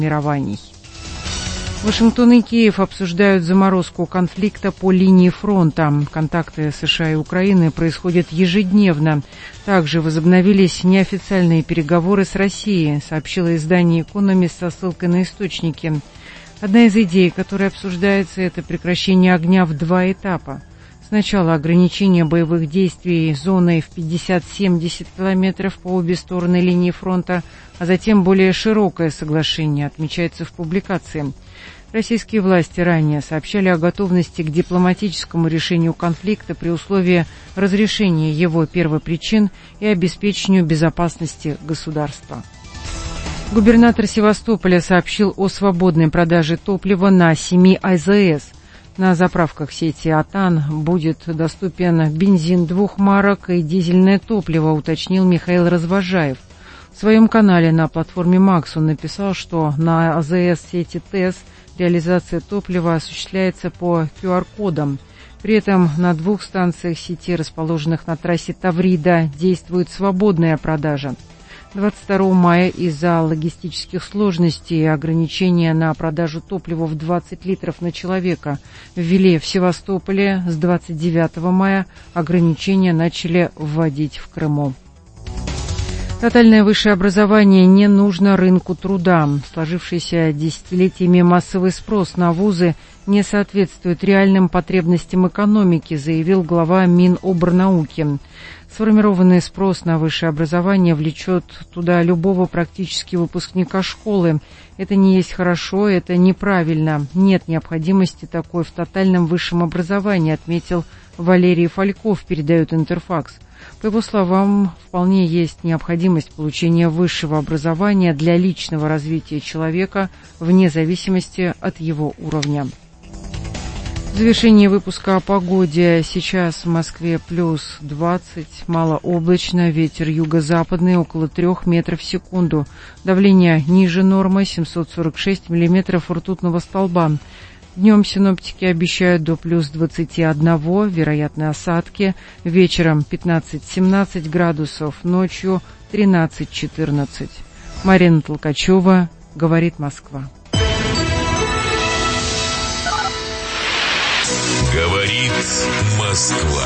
мирований. Вашингтон и Киев обсуждают заморозку конфликта по линии фронта. Контакты США и Украины происходят ежедневно. Также возобновились неофициальные переговоры с Россией, сообщило издание «Экономист» со ссылкой на источники. Одна из идей, которая обсуждается, это прекращение огня в 2 этапа. Сначала ограничение боевых действий зоной в 50-70 километров по обе стороны линии фронта, а затем более широкое соглашение, отмечается в публикации. Российские власти ранее сообщали о готовности к дипломатическому решению конфликта при условии разрешения его первопричин и обеспечению безопасности государства. Губернатор Севастополя сообщил о свободной продаже топлива на 7 АЗС. На заправках сети «Атан» будет доступен бензин 2 марок и дизельное топливо, уточнил Михаил Развожаев. В своем канале на платформе «Макс» он написал, что на АЗС сети ТЭС реализация топлива осуществляется по QR-кодам. При этом на 2 станциях сети, расположенных на трассе Таврида, действует свободная продажа. 22 мая из-за логистических сложностей и ограничения на продажу топлива в 20 литров на человека ввели в Севастополе. С 29 мая ограничения начали вводить в Крыму. Тотальное высшее образование не нужно рынку труда. Сложившийся десятилетиями массовый спрос на вузы не соответствует реальным потребностям экономики, заявил глава Минобрнауки. Сформированный спрос на высшее образование влечет туда любого практически выпускника школы. Это не есть хорошо, это неправильно. Нет необходимости такой в тотальном высшем образовании, отметил Валерий Фальков, передает Интерфакс. По его словам, вполне есть необходимость получения высшего образования для личного развития человека вне зависимости от его уровня. В завершении выпуска о погоде. Сейчас в Москве плюс 20, малооблачно, ветер юго-западный около 3 метров в секунду. Давление ниже нормы, 746 миллиметров ртутного столба. Днем синоптики обещают до плюс 21, вероятны осадки. Вечером 15-17 градусов, ночью 13-14. Марина Толкачева, говорит Москва. Говорит Москва.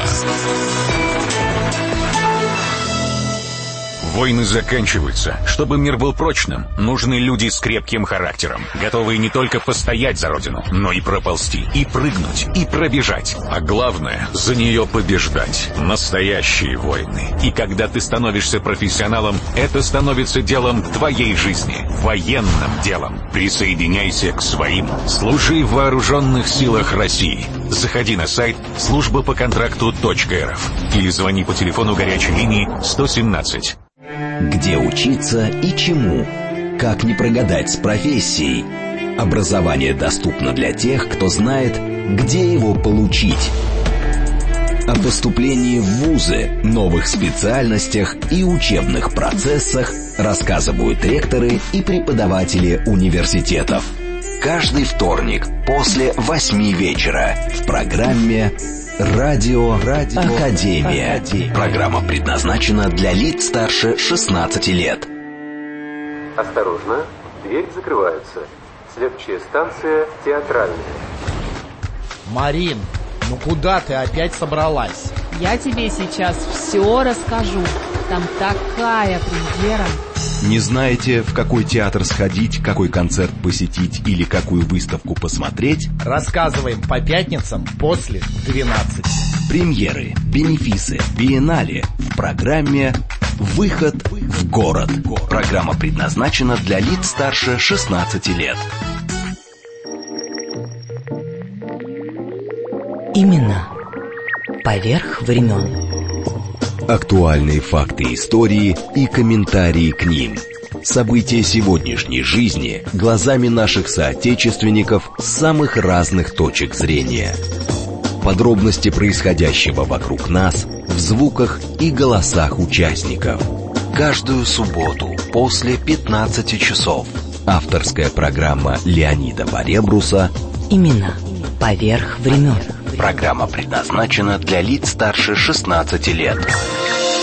Войны заканчиваются. Чтобы мир был прочным, нужны люди с крепким характером, готовые не только постоять за родину, но и проползти, и прыгнуть, и пробежать. А главное, за нее побеждать. Настоящие войны. И когда ты становишься профессионалом, это становится делом твоей жизни. Военным делом. Присоединяйся к своим. Служи в вооруженных силах России. Заходи на сайт службапоконтракту.рф или звони по телефону горячей линии 117. Где учиться и чему? Как не прогадать с профессией? Образование доступно для тех, кто знает, где его получить. О поступлении в вузы, новых специальностях и учебных процессах рассказывают ректоры и преподаватели университетов. Каждый вторник после 8 вечера в программе «Радио Академия». Программа предназначена для лиц старше 16 лет. Осторожно, дверь закрывается. Следующая станция Театральная. Марин, ну куда ты опять собралась? Я тебе сейчас все расскажу. Там такая премьера. Не знаете, в какой театр сходить, какой концерт посетить или какую выставку посмотреть? Рассказываем по пятницам после 12. Премьеры, бенефисы, биеннале в программе «Выход в город». Программа предназначена для лиц старше 16 лет. Именно поверх времен. Актуальные факты истории и комментарии к ним. События сегодняшней жизни глазами наших соотечественников с самых разных точек зрения. Подробности происходящего вокруг нас в звуках и голосах участников. Каждую субботу после 15 часов. Авторская программа Леонида Баребруса Именно поверх времен. Программа предназначена для лиц старше 16 лет.